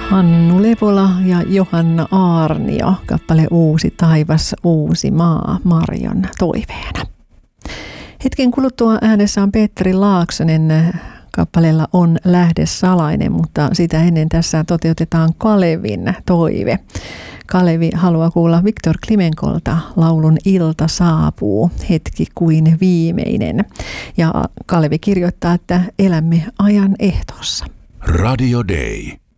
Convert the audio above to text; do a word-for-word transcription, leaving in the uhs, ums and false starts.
Hannu Lepola ja Johanna Aarnio, kappale Uusi taivas, uusi maa, Marion toiveena. Hetken kuluttua äänessä on Petteri Laaksonen. Kappaleella On lähde salainen, mutta sitä ennen tässä toteutetaan Kalevin toive. Kalevi haluaa kuulla Viktor Klimenkolta laulun Ilta saapuu, hetki kuin viimeinen. Ja Kalevi kirjoittaa, että elämme ajan ehtoossa. Radio Day.